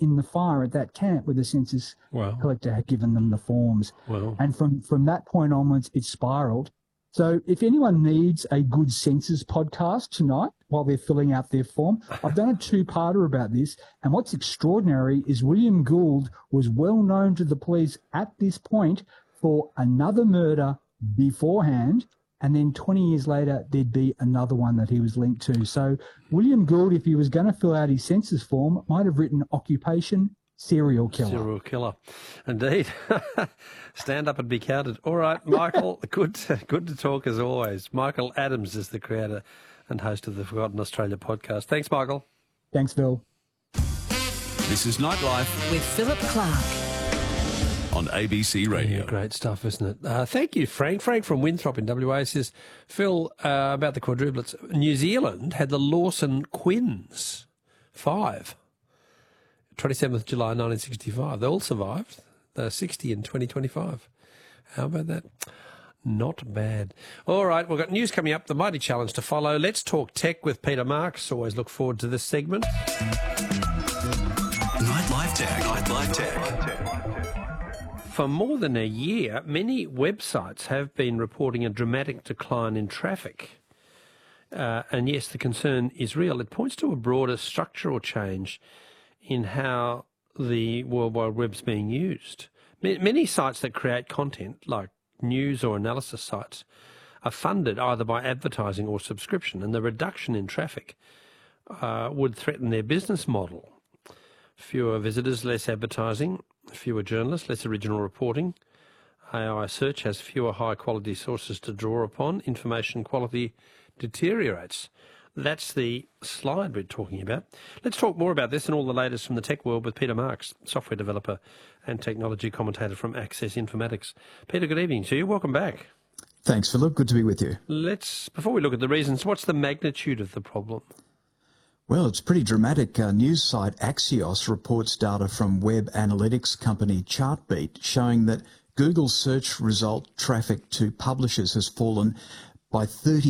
in the fire at that camp where the census collector had given them the forms. Wow. And from that point onwards, it spiraled. So if anyone needs a good census podcast tonight while they're filling out their form, I've done a two-parter about this. And what's extraordinary is William Gould was well known to the police at this point for another murder beforehand. And then 20 years later, there'd be another one that he was linked to. So William Gould, if he was going to fill out his census form, might have written occupation serial killer. Serial killer. Indeed. Stand up and be counted. All right, Michael, good to talk as always. Michael Adams is the creator and host of the Forgotten Australia podcast. Thanks, Michael. Thanks, Phil. This is Nightlife with Philip Clark on ABC Radio. Yeah, great stuff, isn't it? Thank you, Frank. Frank from Winthrop in WA says, Phil, about the quadruplets, New Zealand had the Lawson Quins, 5. 27th July 1965. They all survived. They're 60 in 2025. How about that? Not bad. All right, we've got news coming up, the mighty challenge to follow. Let's talk tech with Peter Marks. Always look forward to this segment. Nightlife Tech. Nightlife Tech. For more than a year, many websites have been reporting a dramatic decline in traffic. And yes, the concern is real. It points to a broader structural change in how the World Wide Web's being used. Many sites that create content, like news or analysis sites, are funded either by advertising or subscription, and the reduction in traffic would threaten their business model. Fewer visitors, less advertising, fewer journalists, less original reporting. AI search has fewer high-quality sources to draw upon. Information quality deteriorates. That's the slide we're talking about. Let's talk more about this and all the latest from the tech world with Peter Marks, software developer and technology commentator from Access Informatics. Peter, good evening to you. Welcome back. Thanks, Philip. Good to be with you. Before we look at the reasons, what's the magnitude of the problem? Well, it's pretty dramatic. News site Axios reports data from web analytics company Chartbeat showing that Google's search result traffic to publishers has fallen by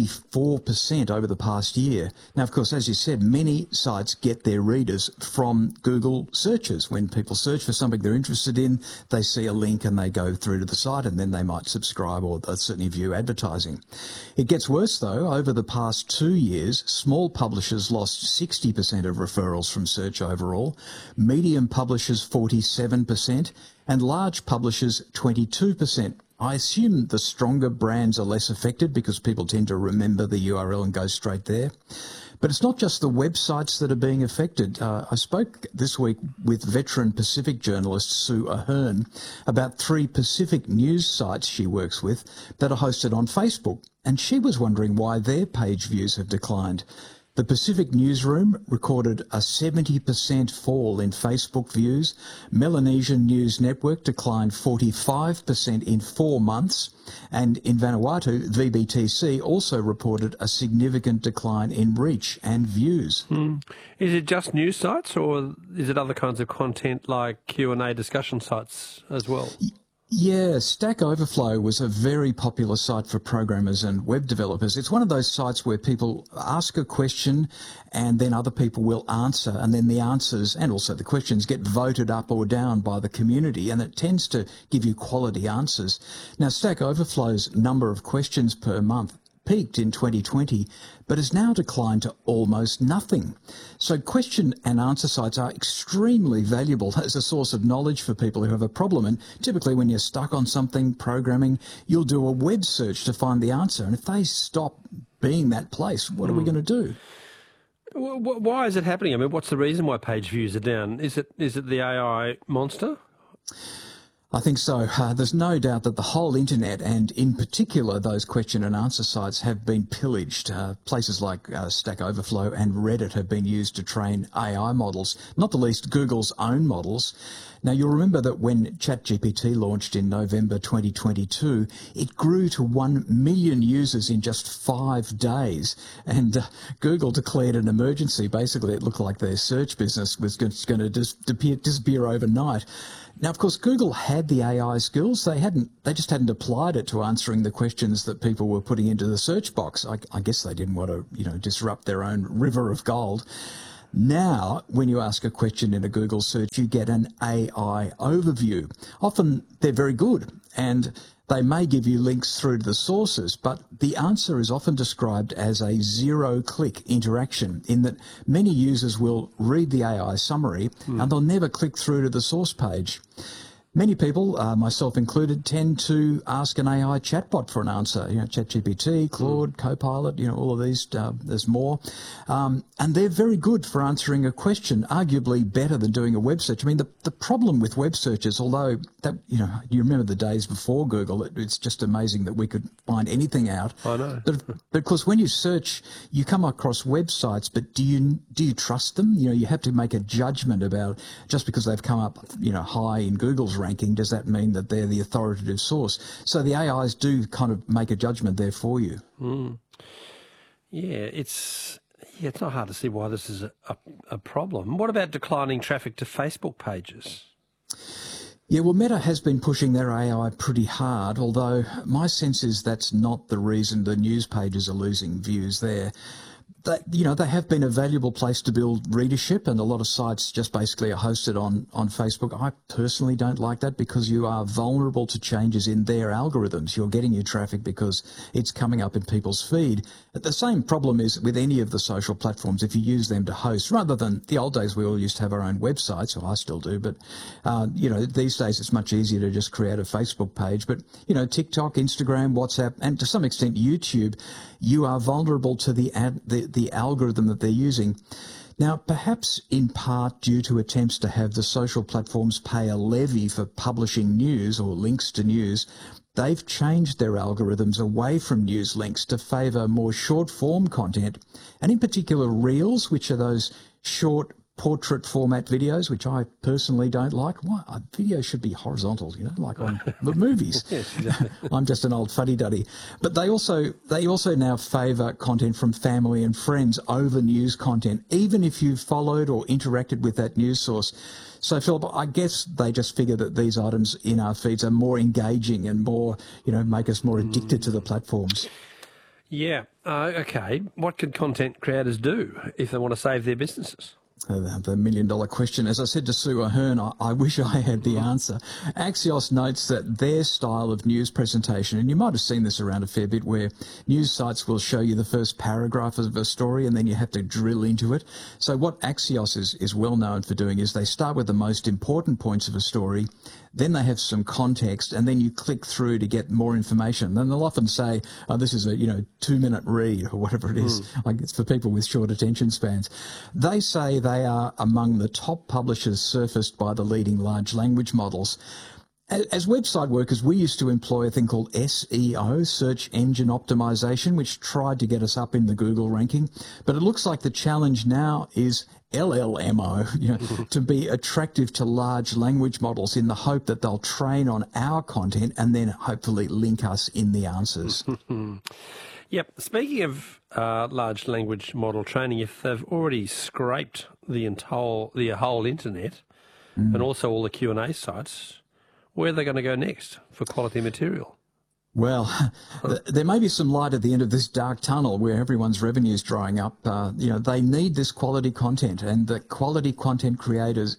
34% over the past year. Now, of course, as you said, many sites get their readers from Google searches. When people search for something they're interested in, they see a link and they go through to the site and then they might subscribe or certainly view advertising. It gets worse, though. Over the past 2 years, small publishers lost 60% of referrals from search overall, medium publishers 47%, and large publishers 22%. I assume the stronger brands are less affected because people tend to remember the URL and go straight there. But it's not just the websites that are being affected. I spoke this week with veteran Pacific journalist Sue Ahern about 3 Pacific news sites she works with that are hosted on Facebook, and she was wondering why their page views have declined. The Pacific Newsroom recorded a 70% fall in Facebook views. Melanesian News Network declined 45% in 4 months. And in Vanuatu, VBTC also reported a significant decline in reach and views. Is it just news sites or is it other kinds of content like Q&A discussion sites as well? Yeah, Stack Overflow was a very popular site for programmers and web developers. It's one of those sites where people ask a question and then other people will answer, and then the answers and also the questions get voted up or down by the community, and it tends to give you quality answers. Now, Stack Overflow's number of questions per month peaked in 2020, but has now declined to almost nothing. So question and answer sites are extremely valuable as a source of knowledge for people who have a problem. And typically when you're stuck on something, programming, you'll do a web search to find the answer. And if they stop being that place, what are we going to do? Why is it happening? I mean, what's the reason why page views are down? Is it the AI monster? I think so. There's no doubt that the whole internet, and in particular those question and answer sites, have been pillaged. Places like Stack Overflow and Reddit have been used to train AI models, not the least Google's own models. Now, you'll remember that when ChatGPT launched in November 2022, it grew to 1 million users in just 5 days. And Google declared an emergency. Basically, it looked like their search business was going to disappear overnight. Now, of course, Google had the AI skills. They just hadn't applied it to answering the questions that people were putting into the search box. I guess they didn't want to, disrupt their own river of gold. Now, when you ask a question in a Google search, you get an AI overview. Often they're very good, and they may give you links through to the sources, but the answer is often described as a zero-click interaction, in that many users will read the AI summary and they'll never click through to the source page. Many people, myself included, tend to ask an AI chatbot for an answer. ChatGPT, Claude, Copilot, all of these, there's more. And they're very good for answering a question, arguably better than doing a web search. I mean, the problem with web searches, although, you remember the days before Google, it's just amazing that we could find anything out. I know. But of course, when you search, you come across websites, but do you trust them? You have to make a judgment about, just because they've come up, high in Google's ranking, does that mean that they're the authoritative source? So the AIs do kind of make a judgment there for you. Yeah, it's not hard to see why this is a problem. What about declining traffic to Facebook pages? Yeah, well, Meta has been pushing their AI pretty hard, although my sense is that's not the reason the news pages are losing views there. They have been a valuable place to build readership, and a lot of sites just basically are hosted on Facebook. I personally don't like that, because you are vulnerable to changes in their algorithms. You're getting your traffic because it's coming up in people's feed. The same problem is with any of the social platforms if you use them to host, rather than the old days we all used to have our own websites, or I still do, but, these days it's much easier to just create a Facebook page. But, TikTok, Instagram, WhatsApp, and to some extent YouTube, you are vulnerable to the algorithm that they're using. Now, perhaps in part due to attempts to have the social platforms pay a levy for publishing news or links to news, they've changed their algorithms away from news links to favour more short-form content, and in particular Reels, which are those short portrait format videos, which I personally don't like. Why? A video should be horizontal, like on the movies. Yes, exactly. I'm just an old fuddy-duddy. But they also now favour content from family and friends over news content, even if you've followed or interacted with that news source. So, Philip, I guess they just figure that these items in our feeds are more engaging and more, make us more addicted to the platforms. Yeah. Okay. What can content creators do if they want to save their businesses? The million-dollar question. As I said to Sue Ahern, I wish I had the answer. Axios notes that their style of news presentation, and you might have seen this around a fair bit, where news sites will show you the first paragraph of a story and then you have to drill into it. So what Axios is well known for doing is they start with the most important points of a story, then they have some context, and then you click through to get more information. Then they'll often say, this is a 2-minute read, or whatever it is. Like, it's for people with short attention spans. They say they are among the top publishers surfaced by the leading large language models. As website workers, we used to employ a thing called SEO, search engine optimization, which tried to get us up in the Google ranking. But it looks like the challenge now is LLMO, to be attractive to large language models, in the hope that they'll train on our content and then hopefully link us in the answers. Yep. Speaking of large language model training, if they've already scraped the whole internet and also all the Q&A sites, where are they going to go next for quality material? Well, there may be some light at the end of this dark tunnel where everyone's revenue is drying up. They need this quality content, and the quality content creators,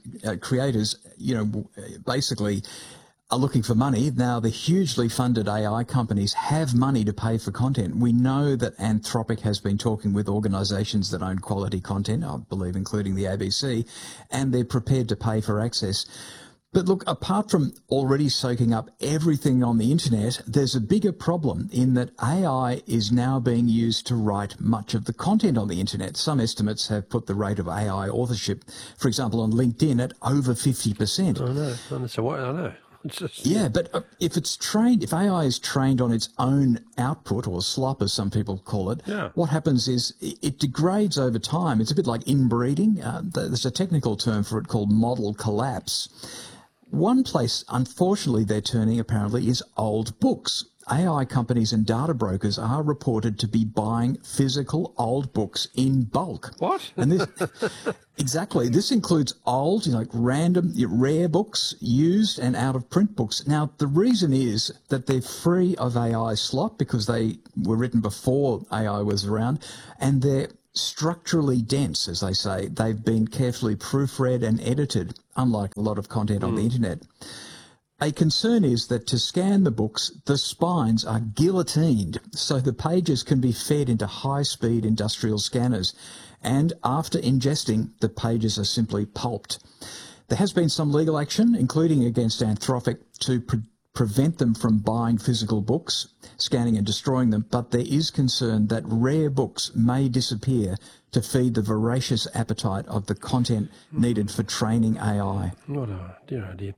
basically are looking for money. Now, the hugely funded AI companies have money to pay for content. We know that Anthropic has been talking with organisations that own quality content, I believe including the ABC, and they're prepared to pay for access. But look, apart from already soaking up everything on the internet, there's a bigger problem in that AI is now being used to write much of the content on the internet. Some estimates have put the rate of AI authorship, for example, on LinkedIn at over 50%. I know. Yeah, but if AI is trained on its own output, or slop as some people call it, what happens is it degrades over time. It's a bit like inbreeding. There's a technical term for it called model collapse. One place, unfortunately, they're turning apparently is old books. AI companies and data brokers are reported to be buying physical old books in bulk. What? And this, exactly. This includes old, random, rare books, used and out of print books. Now, the reason is that they're free of AI slop because they were written before AI was around, and they're structurally dense, as they say. They've been carefully proofread and edited, unlike a lot of content on the internet. A concern is that to scan the books, the spines are guillotined, so the pages can be fed into high-speed industrial scanners, and after ingesting, the pages are simply pulped. There has been some legal action, including against Anthropic, to prevent them from buying physical books, scanning and destroying them, but there is concern that rare books may disappear to feed the voracious appetite of the content needed for training AI. What a dear idea.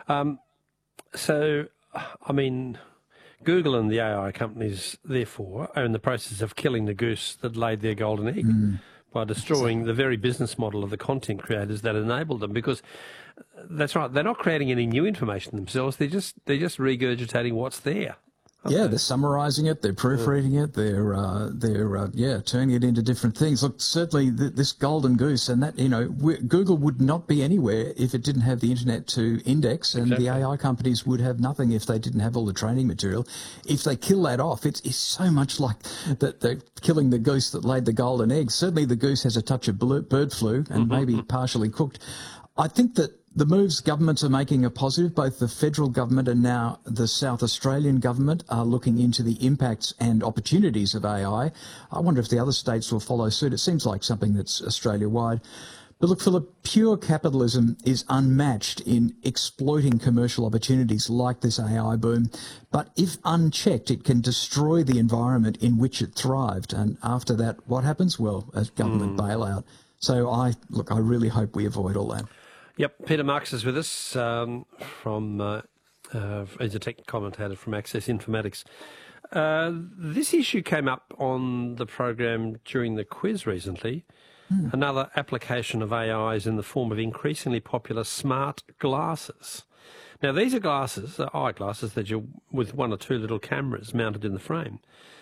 So, I mean, Google and the AI companies, therefore, are in the process of killing the goose that laid their golden egg by destroying the very business model of the content creators that enabled them. Because that's right, they're not creating any new information themselves. They're just regurgitating what's there. Yeah, they're summarising it, they're proofreading it, they're turning it into different things. Look, certainly this golden goose, and that, Google would not be anywhere if it didn't have the internet to index, and the AI companies would have nothing if they didn't have all the training material. If they kill that off, it's so much like that they're killing the goose that laid the golden egg. Certainly the goose has a touch of bird flu and maybe partially cooked. I think that the moves governments are making are positive. Both the federal government and now the South Australian government are looking into the impacts and opportunities of AI. I wonder if the other states will follow suit. It seems like something that's Australia-wide. But look, Philip, pure capitalism is unmatched in exploiting commercial opportunities like this AI boom. But if unchecked, it can destroy the environment in which it thrived. And after that, what happens? Well, a government bailout. So I really hope we avoid all that. Yep, Peter Marks is with us he's a tech commentator from Access Informatics. This issue came up on the program during the quiz recently. Another application of AI is in the form of increasingly popular smart glasses. Now, these are glasses, eyeglasses, that you with one or two little cameras mounted in the frame.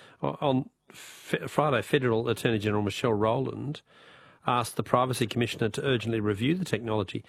On Friday, Federal Attorney General Michelle Rowland asked the Privacy Commissioner to urgently review the technology.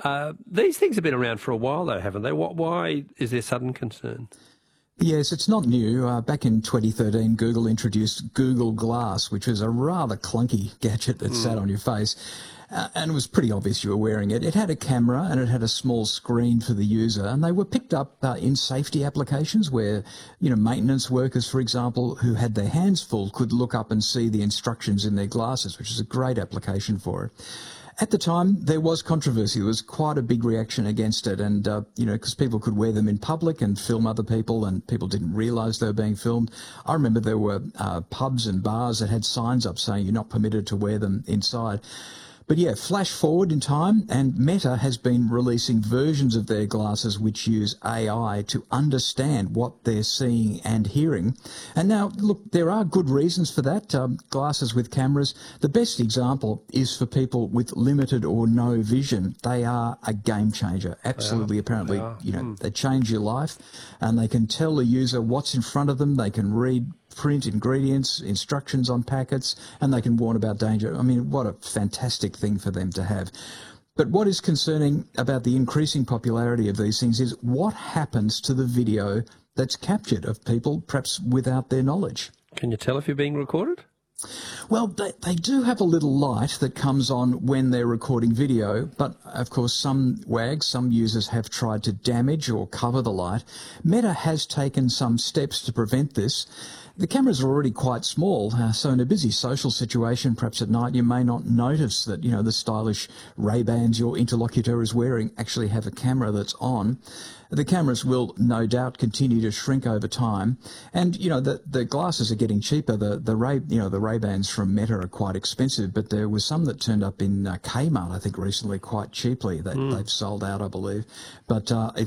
These things have been around for a while, though, haven't they? Why is there sudden concern? Yes, it's not new. Back in 2013, Google introduced Google Glass, which was a rather clunky gadget that sat on your face. And it was pretty obvious you were wearing it. It had a camera and it had a small screen for the user, and they were picked up in safety applications where, maintenance workers, for example, who had their hands full could look up and see the instructions in their glasses, which is a great application for it. At the time, there was controversy. There was quite a big reaction against it, and, because people could wear them in public and film other people, and people didn't realise they were being filmed. I remember there were pubs and bars that had signs up saying you're not permitted to wear them inside. But yeah, flash forward in time, and Meta has been releasing versions of their glasses which use AI to understand what they're seeing and hearing. And now, look, there are good reasons for that. Glasses with cameras. The best example is for people with limited or no vision. They are a game changer. Absolutely, apparently, they change your life, and they can tell the user what's in front of them. They can read print ingredients, instructions on packets, and they can warn about danger. I mean, what a fantastic thing for them to have. But what is concerning about the increasing popularity of these things is what happens to the video that's captured of people, perhaps without their knowledge. Can you tell if you're being recorded? Well, they do have a little light that comes on when they're recording video, but of course some users have tried to damage or cover the light. Meta has taken some steps to prevent this. The cameras are already quite small, so in a busy social situation, perhaps at night, you may not notice that, the stylish Ray-Bans your interlocutor is wearing actually have a camera that's on. The cameras will no doubt continue to shrink over time, and the glasses are getting cheaper. The Ray-Bans from Meta are quite expensive, but there was some that turned up in Kmart, I think, recently quite cheaply. They've sold out, I believe, but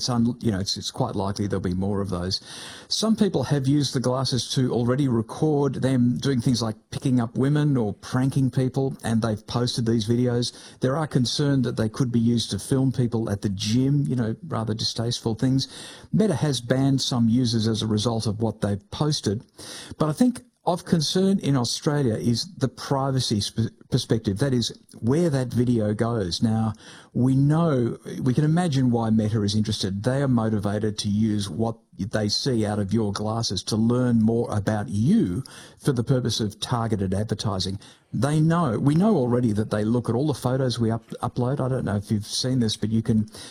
it's quite likely there'll be more of those. Some people have used the glasses to already record them doing things like picking up women or pranking people, and they've posted these videos. There are concerned that they could be used to film people at the gym, rather distasteful things. Meta has banned some users as a result of what they've posted, but I think of concern in Australia is the privacy perspective. That is where that video goes. Now, we can imagine why Meta is interested. They are motivated to use what they see out of your glasses to learn more about you for the purpose of targeted advertising. We know already that they look at all the photos we upload. I don't know if you've seen this, but you can